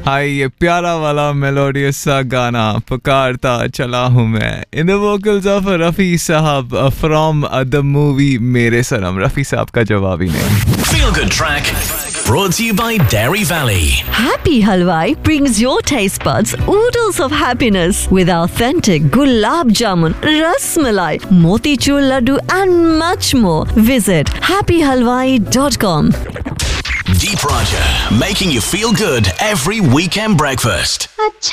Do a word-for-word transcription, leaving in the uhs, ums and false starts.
हाय ये प्यारा वाला मेलोडियस सा गाना पुकारता चला हूँ मैं in the vocals of Rafi साहब फ्रॉम द मूवी मेरे सनम। रफी साहब का जवाब ही नहीं। Feel Good Track brought to you by Dairy Valley. Happy Halwai brings your taste buds oodles of happiness with authentic gulab jamun, ras malai, motichur laddu and much more. Visit happy halwai dot com. Deep Raja, making you feel good every weekend breakfast.